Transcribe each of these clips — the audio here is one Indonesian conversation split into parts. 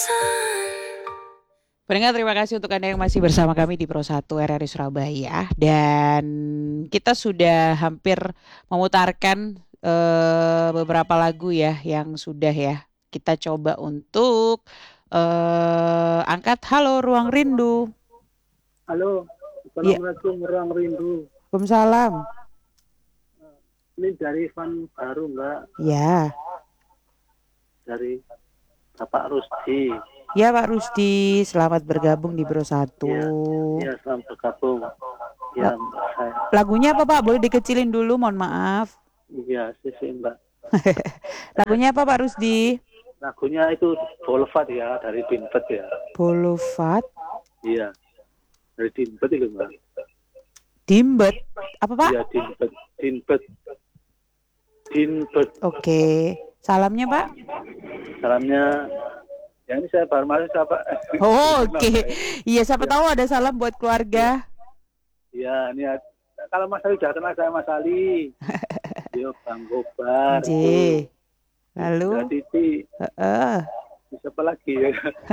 Pendengar, terima kasih untuk Anda yang masih bersama kami di Pro 1 RRI Surabaya. Dan kita sudah hampir memutarkan beberapa lagu ya yang sudah ya kita coba untuk angkat. Halo Ruang Rindu. Halo, Iya, Assalamualaikum Ruang Rindu. Waalaikumsalam. Ini dari Van Baru, Mbak. Ya, Dari Bapak Rusdi. ya Pak Rusdi, selamat bergabung di Pro 1. Iya, iya, selamat bergabung. Ya, La- Mbak, saya. Lagunya apa Pak? Boleh dikecilin dulu, mohon maaf. Iya, sisi Mbak. Lagunya apa Pak Rusdi? Lagunya itu Boulevard ya, dari Dinpet ya. Boulevard Iya, dari Dinpet itu, Mbak. Dimbet. Apa Pak? Iya, Dinpet. Dinpet. Dinpet. Oke. Salamnya Pak? Salamnya, ya ini saya baru masuk siapa? Oh, oke. Iya, siapa Ya. tahu ada salam buat keluarga. Iya, ini kalau Mas Ali sudah kenal saya Mas Ali. Yo, Bang Gobar. J. Lalu? Ya, Titi. Siapa lagi ya?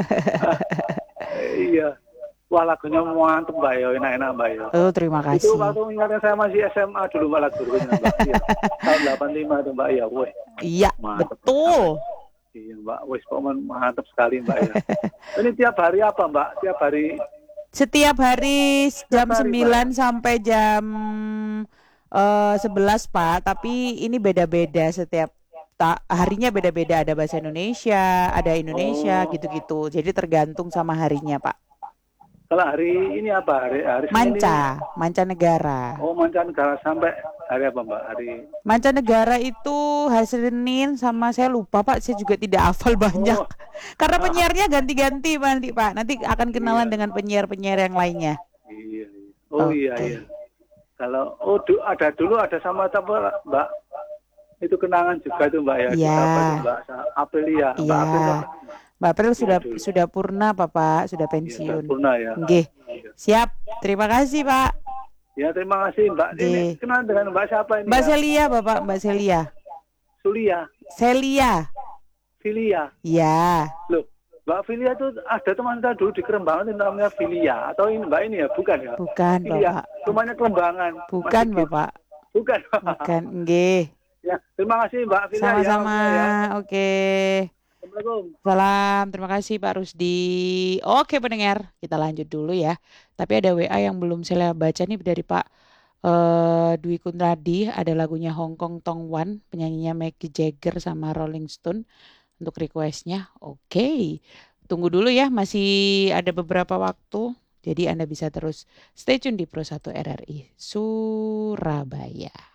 Iya. Wah, lagunya mantep Mbak ya, enak-enak Mbak ya. Oh, terima kasih. Itu waktu ingatnya saya masih SMA dulu Mbak lagunya Mbak. Iya. Tahun 85 itu Mbak ya. Wih, Iya, mantep. betul. Iya Mbak, wih pokoknya mantep sekali Mbak ya. Ini tiap hari apa Mbak? Tiap hari Setiap hari jam hari, 9 sampai jam 11 Pak, tapi ini beda-beda setiap harinya beda-beda, ada bahasa Indonesia, ada Indonesia gitu-gitu. Jadi tergantung sama harinya Pak. kalau hari ini apa? Hari Senin ini? Mancanegara. Oh, mancanegara sampai hari apa Mbak? Hari Mancanegara itu hari Senin sama saya lupa Pak, saya juga tidak hafal banyak. Oh. Karena penyiarnya ganti-ganti nanti Pak. Nanti akan kenalan dengan penyiar-penyiar yang lainnya. Iya. Oh Oke. iya. Kalau ada sama apa Mbak? Itu kenangan juga tuh Mbak ya. Iya. Apa itu, Mbak Aprilia. Iya. Mbak Aprilia. Mbak April Iya, sudah purna Bapak, sudah Iya, pensiun. sempurna ya. Nggih. Siap. Terima kasih Pak. Ya, terima kasih Mbak. Ini Nggih. kenal dengan Mbak siapa ini? Mbak ya? Celia Bapak, Mbak Celia. Sulia, Celia. Filia. Ya. Loh, Mbak Filia itu ada teman kita dulu di Kerembangan itu namanya Filia. Atau ini Mbak ini ya? Bukan ya? Bukan Filia. Bapak. Rumahnya Kerembangan. Bukan Masih Bapak. Bukan. Bukan. Nggih. Ya, terima kasih Mbak Filia. Sama-sama. Ya. Oke. Assalamualaikum. Salam, terima kasih Pak Rusdi. Oke pendengar, kita lanjut dulu ya. Tapi ada WA yang belum saya baca nih dari Pak Dwi Kunradi. Ada lagunya Hong Kong Tong Wan, penyanyinya Mick Jagger sama Rolling Stone untuk requestnya. Oke, tunggu dulu ya, masih ada beberapa waktu. Jadi Anda bisa terus stay tune di Pro 1 RRI Surabaya.